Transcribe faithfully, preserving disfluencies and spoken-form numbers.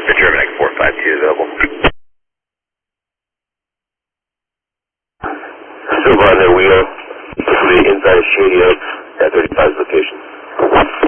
The German X four five two available. Silver on their wheel, to the inside of Shady Oaks at thirty-five location.